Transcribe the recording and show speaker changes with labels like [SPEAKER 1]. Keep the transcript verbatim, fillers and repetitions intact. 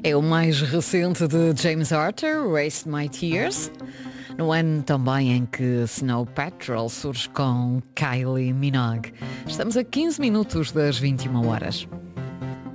[SPEAKER 1] É o mais recente de James Arthur, Waste My Tears, no ano também em que Snow Patrol surge com Kylie Minogue. Estamos a quinze minutos das vinte e uma horas.